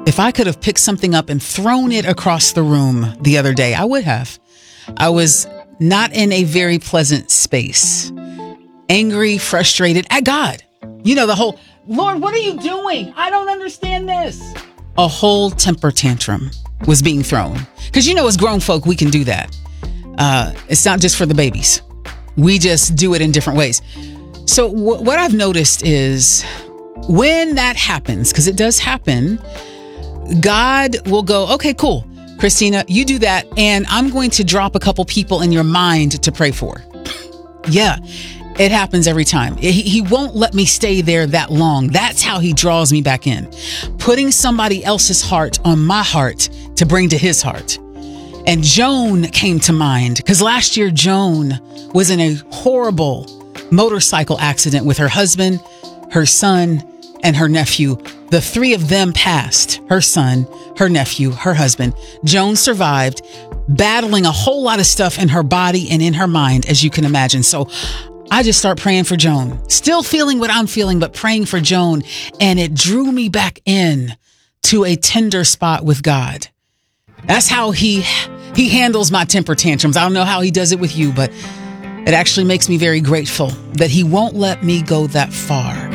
If I could have picked something up and thrown it across the room the other day, I would have. I was not in a very pleasant space. Angry, frustrated at God. You know, the whole, Lord, what are you doing? I don't understand this. A whole temper tantrum was being thrown. Because, you know, as grown folk, we can do that. It's not just for the babies. We just do it in different ways. So what I've noticed is when that happens, because it does happen, God will go, okay, cool. Christina, you do that. And I'm going to drop a couple people in your mind to pray for. Yeah, it happens every time. He won't let me stay there that long. That's how he draws me back in. Putting somebody else's heart on my heart to bring to his heart. And Joan came to mind because last year Joan was in a horrible motorcycle accident with her husband, her son, and her nephew. The three of them passed. Her son, her nephew, her husband. Joan survived, battling a whole lot of stuff in her body and in her mind, as you can imagine. So I just start praying for Joan, still feeling what I'm feeling, but praying for Joan. And it drew me back in to a tender spot with God. That's how he handles my temper tantrums. I don't know how he does it with you, but it actually makes me very grateful that he won't let me go that far.